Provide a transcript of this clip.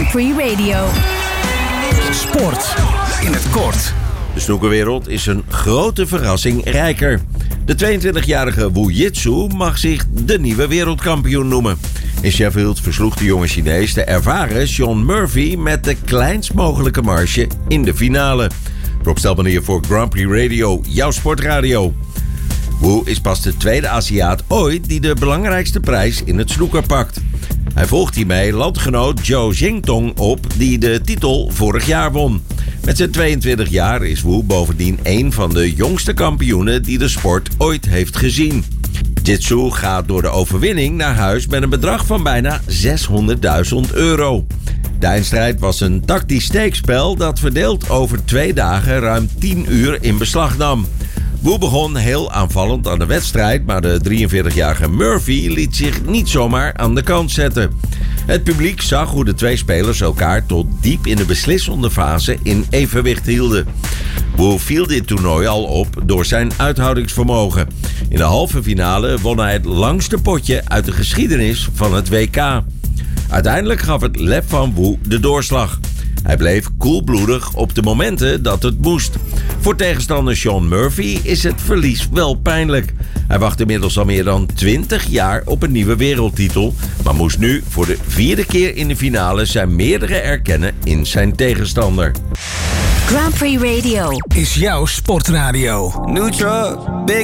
Grand Prix Radio. Sport in het kort. De snookerwereld is een grote verrassing rijker. De 22-jarige Wu Jitsu mag zich de nieuwe wereldkampioen noemen. In Sheffield versloeg de jonge Chinees de ervaren Shaun Murphy met de kleinst mogelijke marge in de finale. Rob Stelmanier voor Grand Prix Radio, jouw sportradio. Wu is pas de tweede Aziat ooit die de belangrijkste prijs in het snooker pakt. Hij volgt hiermee landgenoot Zhou Jingtong op, die de titel vorig jaar won. Met zijn 22 jaar is Wu bovendien een van de jongste kampioenen die de sport ooit heeft gezien. Jitsu gaat door de overwinning naar huis met een bedrag van bijna €600.000. De eindstrijd was een tactisch steekspel dat verdeeld over 2 dagen ruim 10 uur in beslag nam. Wu begon heel aanvallend aan de wedstrijd, maar de 43-jarige Murphy liet zich niet zomaar aan de kant zetten. Het publiek zag hoe de twee spelers elkaar tot diep in de beslissende fase in evenwicht hielden. Wu viel dit toernooi al op door zijn uithoudingsvermogen. In de halve finale won hij het langste potje uit de geschiedenis van het WK. Uiteindelijk gaf het lef van Wu de doorslag. Hij bleef koelbloedig op de momenten dat het moest. Voor tegenstander Shaun Murphy is het verlies wel pijnlijk. Hij wacht inmiddels al meer dan 20 jaar op een nieuwe wereldtitel, maar moest nu voor de 4e keer in de finale zijn meerdere erkennen in zijn tegenstander. Grand Prix Radio Is jouw sportradio. New truck, big